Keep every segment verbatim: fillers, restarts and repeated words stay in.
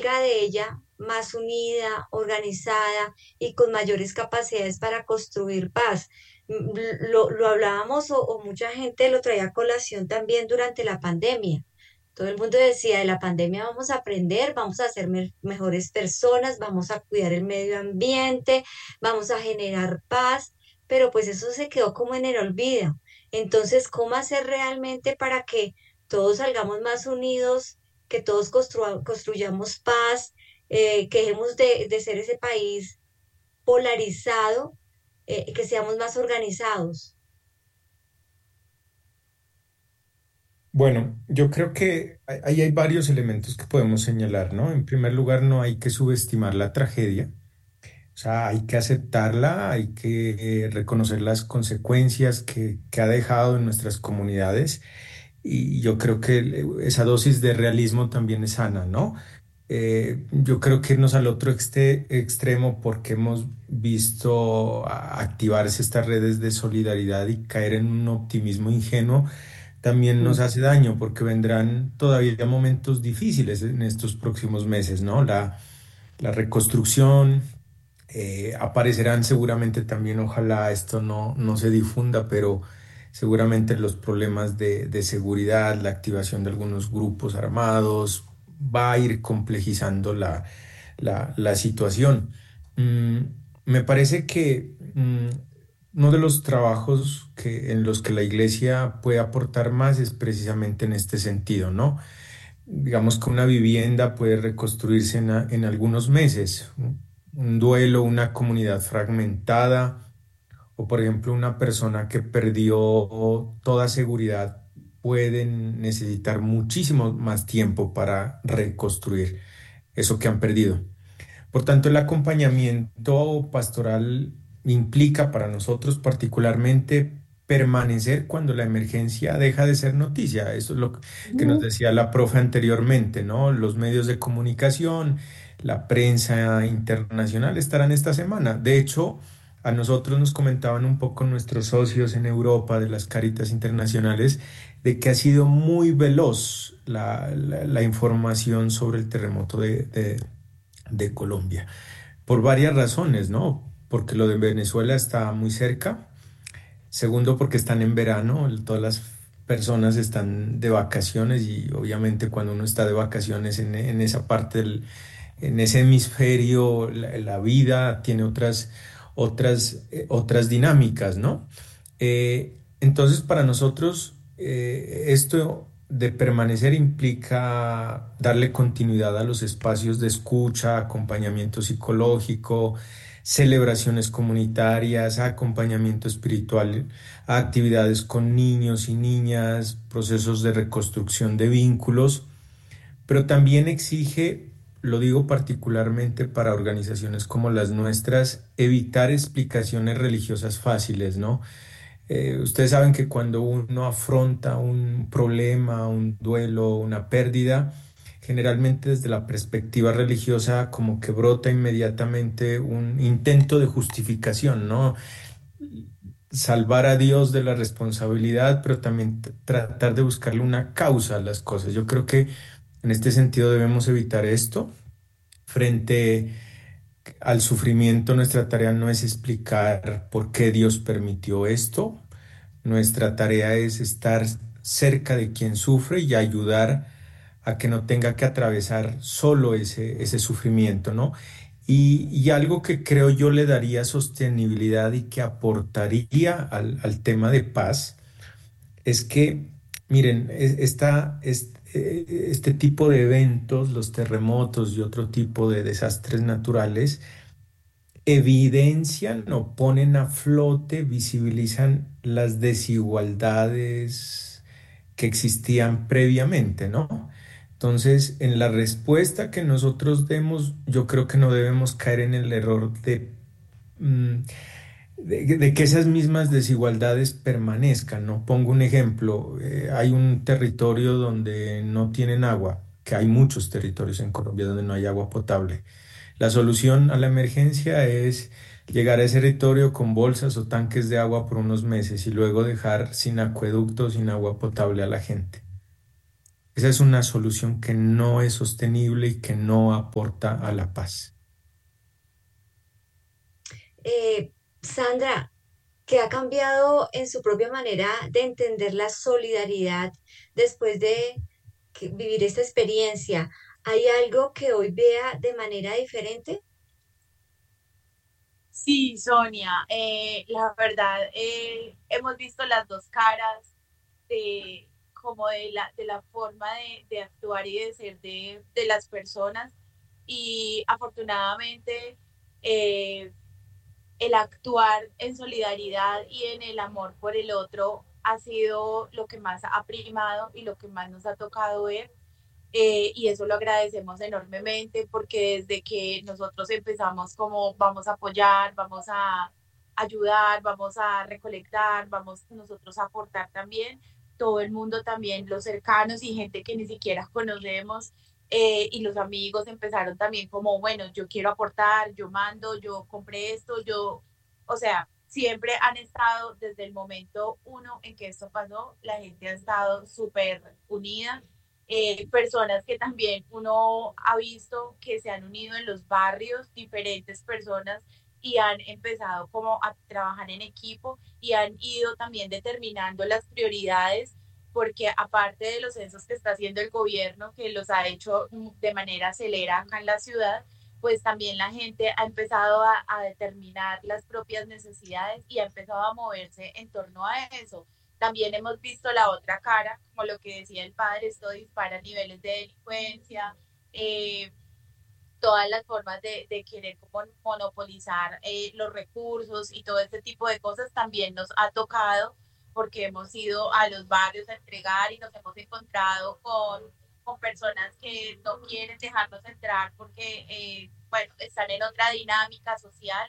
República de ella más unida, organizada y con mayores capacidades para construir paz. Mm, Lo, lo hablábamos o, o mucha gente lo traía a colación también durante la pandemia. Todo el mundo decía, de la pandemia vamos a aprender, vamos a ser me- mejores personas, vamos a cuidar el medio ambiente, vamos a generar paz, pero pues eso se quedó como en el olvido. Entonces, ¿cómo hacer realmente para que todos salgamos más unidos, que todos construa- construyamos paz, eh, que dejemos de, de ser ese país polarizado, eh, que seamos más organizados? Bueno, yo creo que hay- ahí hay varios elementos que podemos señalar, ¿no? En primer lugar, no hay que subestimar la tragedia, o sea, hay que aceptarla, hay que eh, reconocer las consecuencias que, que ha dejado en nuestras comunidades y yo creo que el- esa dosis de realismo también es sana, ¿no? Eh, yo creo que irnos al otro exte- extremo porque hemos visto a- activarse estas redes de solidaridad y caer en un optimismo ingenuo también nos Mm. hace daño porque vendrán todavía momentos difíciles en estos próximos meses, ¿no? La, la reconstrucción, eh, aparecerán seguramente también, ojalá esto no, no se difunda, pero seguramente los problemas de, de seguridad, la activación de algunos grupos armados, va a ir complejizando la, la, la situación. Mm, Me parece que mm, uno de los trabajos que, en los que la iglesia puede aportar más es precisamente en este sentido, ¿no? Digamos que una vivienda puede reconstruirse en, a- en algunos meses. Un un duelo, una comunidad fragmentada o, por ejemplo, una persona que perdió toda seguridad puede necesitar muchísimo más tiempo para reconstruir eso que han perdido. Por tanto, el acompañamiento pastoral implica para nosotros particularmente permanecer cuando la emergencia deja de ser noticia. Eso es lo que nos Ujú. decía la profe anteriormente, ¿no? Los medios de comunicación, la prensa internacional estarán esta semana. De hecho, a nosotros nos comentaban un poco nuestros socios en Europa de las Cáritas Internacionales de que ha sido muy veloz la, la- la información sobre el terremoto de, de de Colombia, por varias razones, ¿no? Porque lo de Venezuela está muy cerca. Segundo, porque están en verano, el- todas las personas están de vacaciones y obviamente cuando uno está de vacaciones en, en esa parte del, en ese hemisferio, la, la vida tiene otras, otras, eh, otras dinámicas, ¿no? Eh, entonces, para nosotros, eh, esto de permanecer implica darle continuidad a los espacios de escucha, acompañamiento psicológico, celebraciones comunitarias, acompañamiento espiritual, actividades con niños y niñas, procesos de reconstrucción de vínculos, pero también exige, lo digo particularmente para organizaciones como las nuestras, evitar explicaciones religiosas fáciles, ¿no? Eh, ustedes saben que cuando uno afronta un problema, un duelo, una pérdida, generalmente desde la perspectiva religiosa como que brota inmediatamente un intento de justificación, ¿no? Salvar a Dios de la responsabilidad, pero también t- tratar de buscarle una causa a las cosas. Yo creo que en este sentido debemos evitar esto. Frente al sufrimiento, nuestra tarea no es explicar por qué Dios permitió esto. Nuestra tarea es estar cerca de quien sufre y ayudar a que no tenga que atravesar solo ese, ese sufrimiento, ¿no? Y, y algo que creo yo le daría sostenibilidad y que aportaría al, al tema de paz es que, miren, es- esta, es- eh, este tipo de eventos, los terremotos y otro tipo de desastres naturales, evidencian o ponen a flote, visibilizan las desigualdades que existían previamente, ¿no? Entonces, en la respuesta que nosotros demos, yo creo que no debemos caer en el error de, mm, de, de que esas mismas desigualdades permanezcan, ¿no? Pongo un ejemplo, eh, hay un territorio donde no tienen agua, que hay muchos territorios en Colombia donde no hay agua potable. La solución a la emergencia es llegar a ese territorio con bolsas o tanques de agua por unos meses y luego dejar sin acueducto, sin agua potable a la gente. Esa es una solución que no es sostenible y que no aporta a la paz. Eh, Sandra, ¿qué ha cambiado en su propia manera de entender la solidaridad después de que- vivir esta experiencia? ¿Hay algo que hoy vea de manera diferente? Sí, Sonia, eh, la verdad, eh, hemos visto las dos caras de como de la, de la forma de, de actuar y de ser de, de las personas y afortunadamente eh, el actuar en solidaridad y en el amor por el otro ha sido lo que más ha primado y lo que más nos ha tocado ver. Eh, y eso lo agradecemos enormemente porque desde que nosotros empezamos como vamos a apoyar, vamos a ayudar, vamos a recolectar, vamos nosotros a aportar también, todo el mundo también, los cercanos y gente que ni siquiera conocemos eh, y los amigos empezaron también como, bueno, yo quiero aportar, yo mando, yo compré esto, yo, o sea, siempre han estado desde el momento uno en que esto pasó, la gente ha estado súper unida, eh, personas que también uno ha visto que se han unido en los barrios, diferentes personas y han empezado como a trabajar en equipo y han ido también determinando las prioridades porque aparte de los censos que está haciendo el gobierno, que los ha hecho de manera acelera acá en la ciudad, pues también la gente ha empezado a, a determinar las propias necesidades y ha empezado a moverse en torno a eso. También hemos visto la otra cara, como lo que decía el padre, esto dispara niveles de delincuencia, eh, todas las formas de, de querer como monopolizar eh, los recursos y todo este tipo de cosas también nos ha tocado porque hemos ido a los barrios a entregar y nos hemos encontrado con, con personas que no quieren dejarnos entrar porque, eh, bueno, están en otra dinámica social.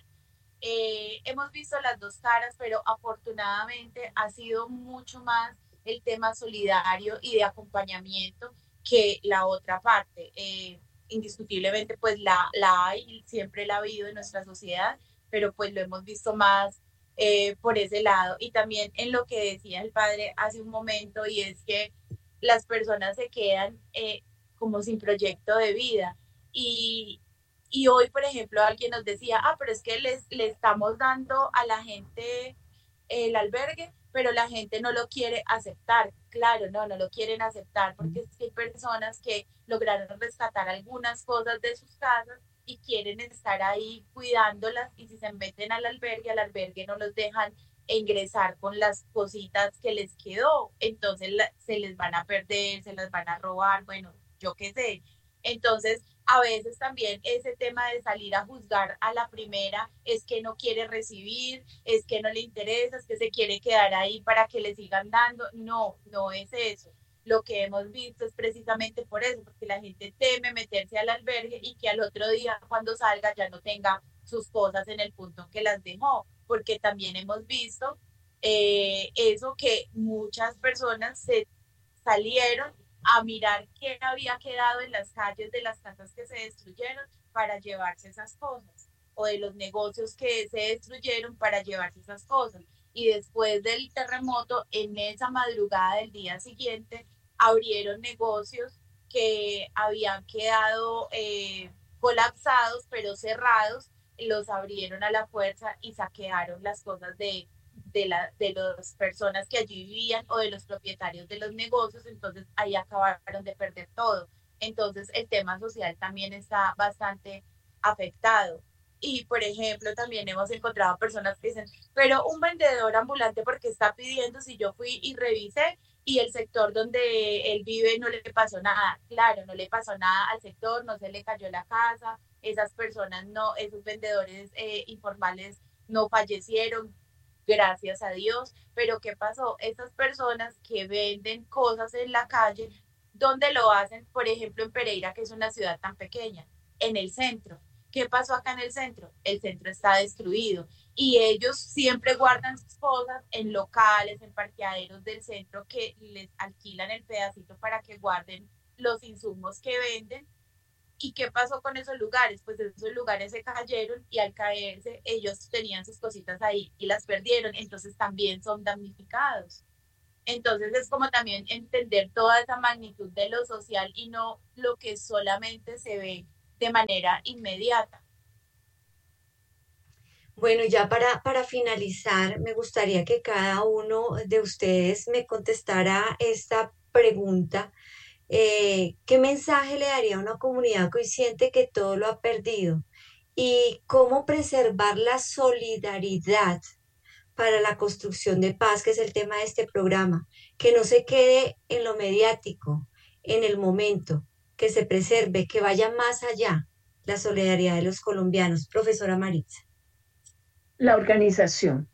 Eh, hemos visto las dos caras, pero afortunadamente ha sido mucho más el tema solidario y de acompañamiento que la otra parte. Eh, indiscutiblemente, pues la, la hay y siempre la ha habido en nuestra sociedad, pero pues lo hemos visto más eh, por ese lado. Y también en lo que decía el padre hace un momento, y es que las personas se quedan eh, como sin proyecto de vida. Y, y hoy, por ejemplo, alguien nos decía, ah, pero es que les, le estamos dando a la gente el albergue, pero la gente no lo quiere aceptar. Claro, no, no lo quieren aceptar porque es que hay personas que lograron rescatar algunas cosas de sus casas y quieren estar ahí cuidándolas y si se meten al albergue, al albergue no los dejan ingresar con las cositas que les quedó, entonces la, se les van a perder, se las van a robar, bueno, yo qué sé. Entonces, a veces también ese tema de salir a juzgar a la primera es que no quiere recibir, es que no le interesa, es que se quiere quedar ahí para que le sigan dando. No, no es eso. Lo que hemos visto es precisamente por eso, porque la gente teme meterse al albergue y que al otro día cuando salga ya no tenga sus cosas en el punto en que las dejó, porque también hemos visto eh, eso que muchas personas se salieron a mirar qué había quedado en las calles de las casas que se destruyeron para llevarse esas cosas, o de los negocios que se destruyeron para llevarse esas cosas. Y después del terremoto, en esa madrugada del día siguiente, abrieron negocios que habían quedado eh, colapsados, pero cerrados, los abrieron a la fuerza y saquearon las cosas de, de, la, de las personas que allí vivían o de los propietarios de los negocios, entonces ahí acabaron de perder todo. Entonces el tema social también está bastante afectado. Y, por ejemplo, también hemos encontrado personas que dicen, pero un vendedor ambulante, porque está pidiendo si yo fui y revisé y el sector donde él vive no le pasó nada? Claro, no le pasó nada al sector, no se le cayó la casa, esas personas no, esos vendedores eh, informales no fallecieron, gracias a Dios. Pero ¿qué pasó? Esas personas que venden cosas en la calle, ¿dónde lo hacen? Por ejemplo, en Pereira, que es una ciudad tan pequeña, en el centro. ¿Qué pasó acá en el centro? El centro está destruido y ellos siempre guardan sus cosas en locales, en parqueaderos del centro que les alquilan el pedacito para que guarden los insumos que venden. ¿Y qué pasó con esos lugares? Pues esos lugares se cayeron y al caerse ellos tenían sus cositas ahí y las perdieron, entonces también son damnificados. Entonces es como también entender toda esa magnitud de lo social y no lo que solamente se ve de manera inmediata. Bueno, ya para, para finalizar, me gustaría que cada uno de ustedes me contestara esta pregunta. Eh, ¿qué mensaje le daría a una comunidad que hoy siente que todo lo ha perdido? ¿Y cómo preservar la solidaridad para la construcción de paz, que es el tema de este programa? Que no se quede en lo mediático, en el momento, que se preserve, que vaya más allá la solidaridad de los colombianos. Profesora Maritza. La organización.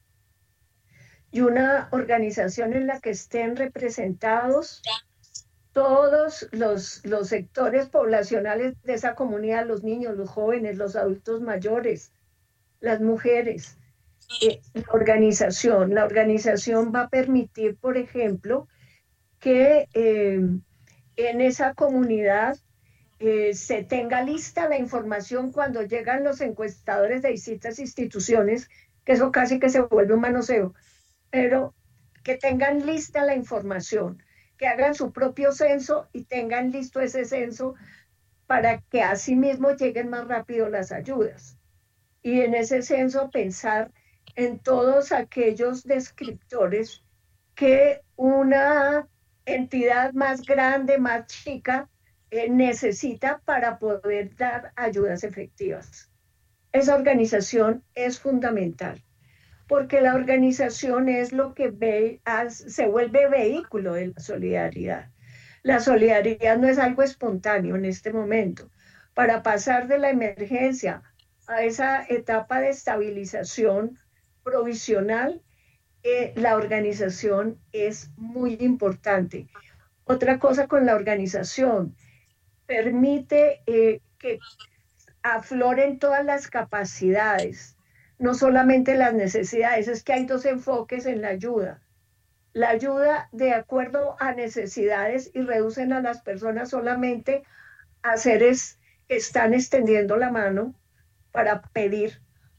Y una organización en la que estén representados todos los, los sectores poblacionales de esa comunidad, los niños, los jóvenes, los adultos mayores, las mujeres. Eh, la organización, la organización va a permitir, por ejemplo, que eh, en esa comunidad eh, se tenga lista la información cuando llegan los encuestadores de distintas instituciones, que eso casi que se vuelve un manoseo, pero que tengan lista la información, que hagan su propio censo y tengan listo ese censo para que asimismo lleguen más rápido las ayudas. Y en ese censo pensar en todos aquellos descriptores que una entidad más grande, más chica, eh, necesita para poder dar ayudas efectivas. Esa organización es fundamental, porque la organización es lo que ve, se vuelve vehículo de la solidaridad. La solidaridad no es algo espontáneo en este momento. Para pasar de la emergencia a esa etapa de estabilización provisional, eh, la organización es muy importante. Otra cosa con la organización, permite eh, que afloren todas las capacidades, no solamente las necesidades. Es que hay dos enfoques en la ayuda. La ayuda de acuerdo a necesidades y reducen a las personas solamente a seres que están extendiendo la mano para pedir,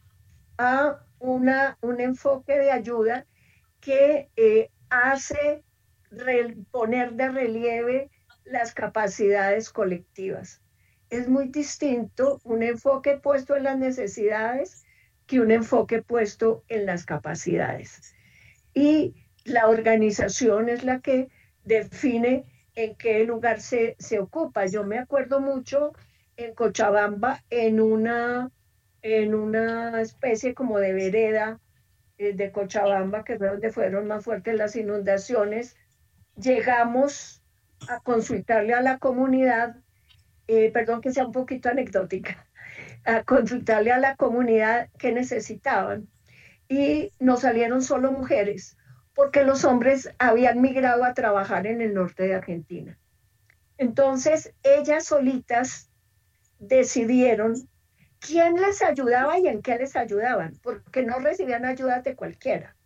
a una, un enfoque de ayuda que eh, hace re, poner de relieve las capacidades colectivas. Es muy distinto un enfoque puesto en las necesidades que un enfoque puesto en las capacidades. Y la organización es la que define en qué lugar se, se ocupa. Yo me acuerdo mucho en Cochabamba, en una, en una especie como de vereda eh, de Cochabamba, que fue donde fueron más fuertes las inundaciones, llegamos a consultarle a la comunidad, eh, perdón que sea un poquito anecdótica, a consultarle a la comunidad qué necesitaban. Y nos salieron solo mujeres, porque los hombres habían migrado a trabajar en el norte de Argentina. Entonces, ellas solitas decidieron quién les ayudaba y en qué les ayudaban, porque no recibían ayudas de cualquiera.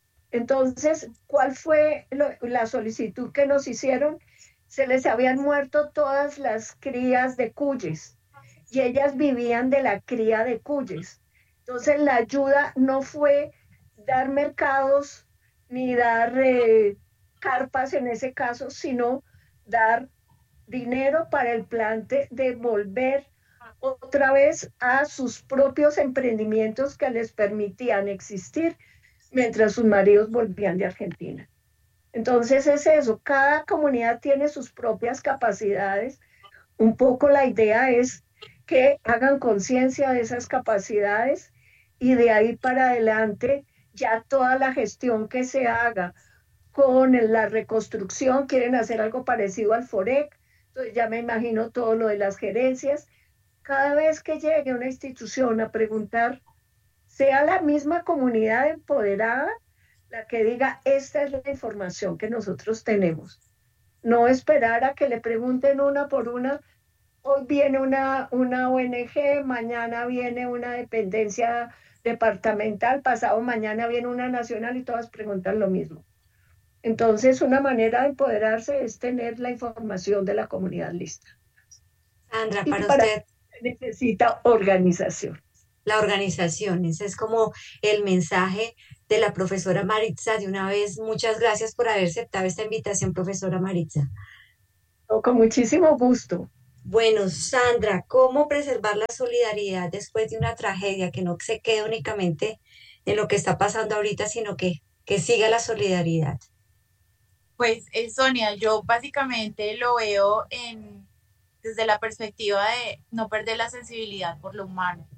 Entonces, ¿cuál fue lo, la solicitud que nos hicieron? Se les habían muerto todas las crías de cuyes y ellas vivían de la cría de cuyes. Entonces, la ayuda no fue dar mercados ni dar eh, carpas en ese caso, sino dar dinero para el plante de volver otra vez a sus propios emprendimientos que les permitían existir mientras sus maridos volvían de Argentina. Entonces es eso, cada comunidad tiene sus propias capacidades. Un poco la idea es que hagan conciencia de esas capacidades y de ahí para adelante ya toda la gestión que se haga con la reconstrucción, quieren hacer algo parecido al FOREC, entonces ya me imagino todo lo de las gerencias. Cada vez que llegue una institución a preguntar, sea la misma comunidad empoderada la que diga, esta es la información que nosotros tenemos. No esperar a que le pregunten una por una, hoy viene una, una O N G, mañana viene una dependencia departamental, pasado mañana viene una nacional y todas preguntan lo mismo. Entonces, una manera de empoderarse es tener la información de la comunidad lista. Sandra, y para, para usted necesita organización. La organización, ese es como el mensaje de la profesora Maritza. De una vez, muchas gracias por haber aceptado esta invitación, profesora Maritza. Con muchísimo gusto. Bueno, Sandra, ¿cómo preservar la solidaridad después de una tragedia? Que no se quede únicamente en lo que está pasando ahorita, sino que, que siga la solidaridad. Pues eh, Sonia, yo básicamente lo veo en, desde la perspectiva de no perder la sensibilidad por lo humano,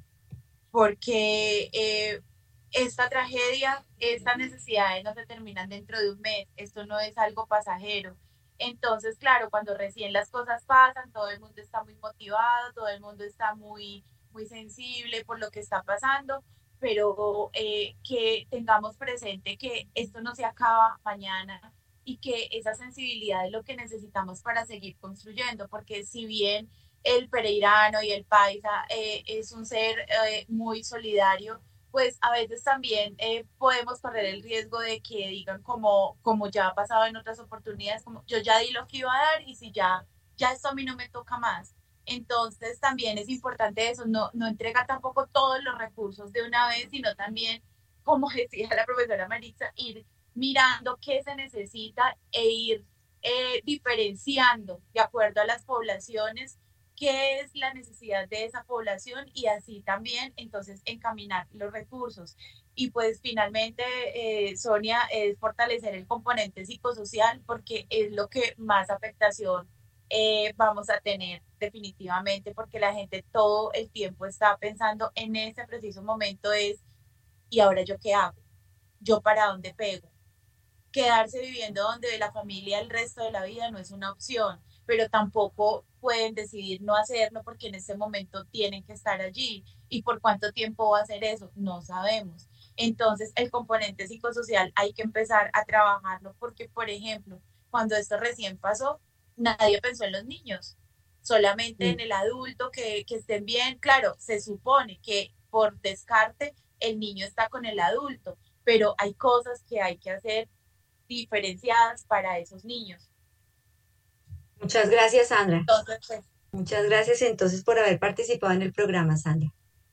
porque eh, esta tragedia, estas necesidades no se terminan dentro de un mes, esto no es algo pasajero. Entonces, claro, cuando recién las cosas pasan, todo el mundo está muy motivado, todo el mundo está muy, muy sensible por lo que está pasando, pero eh, que tengamos presente que esto no se acaba mañana y que esa sensibilidad es lo que necesitamos para seguir construyendo, porque si bien el pereirano y el paisa eh, es un ser eh, muy solidario, pues a veces también eh, podemos correr el riesgo de que digan como, como ya ha pasado en otras oportunidades, como yo ya di lo que iba a dar y si ya, ya esto a mí no me toca más. Entonces también es importante eso, no, no entregar tampoco todos los recursos de una vez, sino también, como decía la profesora Maritza, ir mirando qué se necesita e ir eh, diferenciando de acuerdo a las poblaciones qué es la necesidad de esa población y así también entonces encaminar los recursos. Y pues finalmente, eh, Sonia, es fortalecer el componente psicosocial porque es lo que más afectación eh, vamos a tener definitivamente porque la gente todo el tiempo está pensando en ese preciso momento es, ¿y ahora yo qué hago? ¿Yo para dónde pego? Quedarse viviendo donde la familia el resto de la vida no es una opción, pero tampoco pueden decidir no hacerlo porque en ese momento tienen que estar allí. ¿Y por cuánto tiempo va a hacer eso? No sabemos. Entonces, el componente psicosocial hay que empezar a trabajarlo porque, por ejemplo, cuando esto recién pasó, nadie pensó en los niños, solamente en Sí. el adulto que, que estén bien. Claro, se supone que por descarte el niño está con el adulto, pero hay cosas que hay que hacer diferenciadas para esos niños. Muchas gracias, Sandra. Entonces, pues, Muchas gracias entonces por haber participado en el programa, Sandra.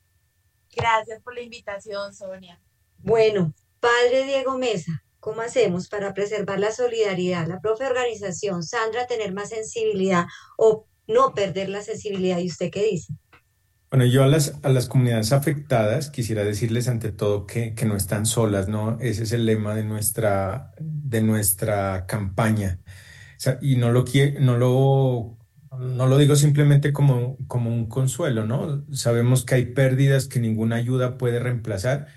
gracias por la invitación, Sonia. Bueno, padre Diego Mesa, ¿cómo hacemos para preservar la solidaridad, la propia organización, Sandra, tener más sensibilidad o no perder la sensibilidad? ¿Y usted qué dice? Bueno, yo a las, a las comunidades afectadas quisiera decirles ante todo que, que no están solas, ¿no? Ese es el lema de nuestra, de nuestra campaña. O sea, y no lo, quie- no lo, no lo digo simplemente como, como un consuelo, ¿no? Sabemos que hay pérdidas que ninguna ayuda puede reemplazar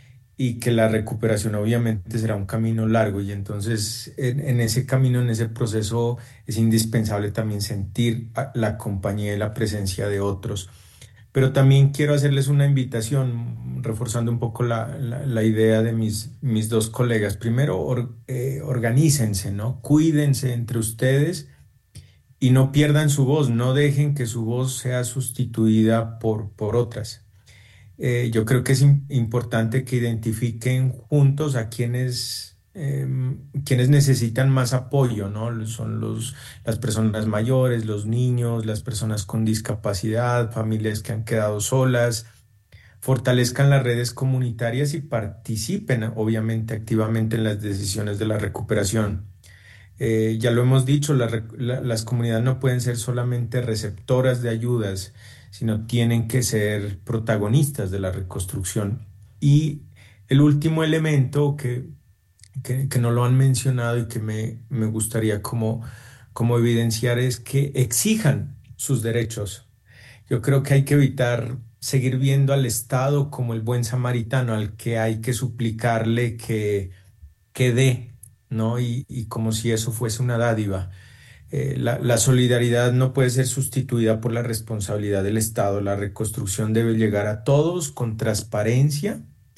y que la recuperación obviamente será un camino largo y entonces en, en ese camino, en ese proceso es indispensable también sentir a- la compañía y la presencia de otros. Pero también quiero hacerles una invitación, reforzando un poco la, la- la idea de mis, mis dos colegas. Primero, or- eh, organícense, ¿no? Cuídense entre ustedes y no pierdan su voz, no dejen que su voz sea sustituida por, por otras. Eh, yo creo que es im- importante que identifiquen juntos a quienes, em, quienes necesitan más apoyo, ¿no? Son los, las personas mayores, los niños, las personas con discapacidad, familias que han quedado solas. Fortalezcan las redes comunitarias y participen, obviamente, activamente en las decisiones de la recuperación. Eh, ya lo hemos dicho, la rec- la- las comunidades no pueden ser solamente receptoras de ayudas, sino tienen que ser protagonistas de la reconstrucción. Y el último elemento que, que- que no lo han mencionado y que me, me gustaría como, como evidenciar es que exijan sus derechos. Yo creo que hay que evitar seguir viendo al Estado como el buen samaritano al que hay que suplicarle que que dé, ¿no? Y, y como si eso fuese una dádiva. Eh, la, la solidaridad no puede ser sustituida por la responsabilidad del Estado. La reconstrucción debe llegar a todos con transparencia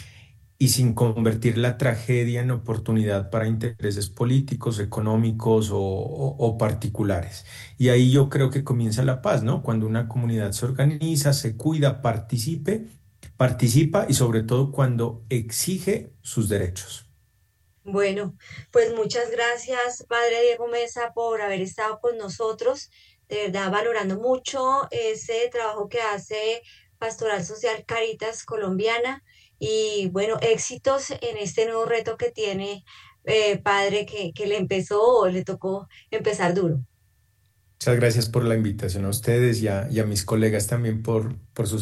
y sin convertir la tragedia en oportunidad para intereses políticos, económicos o, o- o particulares. Y ahí yo creo que comienza la paz, ¿no? Cuando una comunidad se organiza, se cuida, participe, participa y sobre todo cuando exige sus derechos. Bueno, pues muchas gracias, padre Diego Mesa, por haber estado con nosotros. De verdad, valorando mucho ese trabajo que hace Pastoral Social Caritas Colombiana y bueno, éxitos en este nuevo reto que tiene, eh, padre, que, que le empezó o le tocó empezar duro. Muchas gracias por la invitación a ustedes y a, y a mis colegas también por, por sus